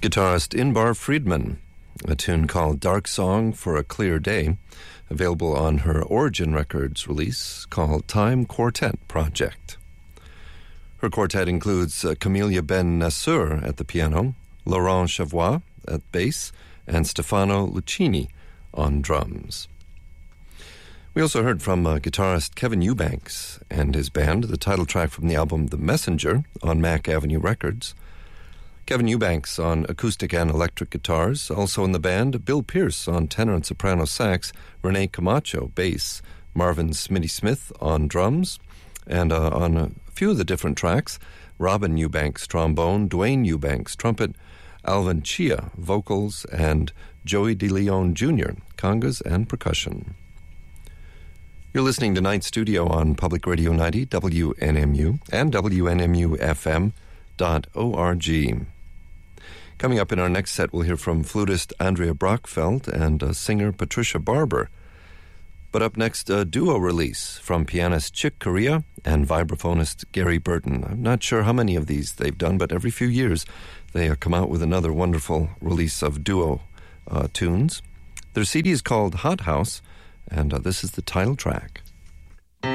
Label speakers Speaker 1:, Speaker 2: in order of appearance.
Speaker 1: Guitarist Inbar Friedman, a tune called Dark Song for a Clear Day, available on her Origin Records release called Time Quartet Project. Her quartet includes Camelia Ben Nasser at the piano, Laurent Chavois at bass, and Stefano Lucchini on drums. We also heard from guitarist Kevin Eubanks and his band, the title track from the album The Messenger on Mack Avenue Records. Kevin Eubanks on acoustic and electric guitars. Also in the band, Bill Pierce on tenor and soprano sax, Renee Camacho bass, Marvin Smitty Smith on drums, and on a few of the different tracks, Robin Eubanks trombone, Dwayne Eubanks trumpet, Alvin Chia vocals, and Joey DeLeon Jr. congas and percussion. You're listening to Night Studio on Public Radio 90, WNMU, and WNMUFM.org. Coming up in our next set, we'll hear from flutist Andrea Brockfeld and singer Patricia Barber. But up next, a duo release from pianist Chick Corea and vibraphonist Gary Burton. I'm not sure how many of these they've done, but every few years they come out with another wonderful release of duo tunes. Their CD is called Hot House, and this is the title track.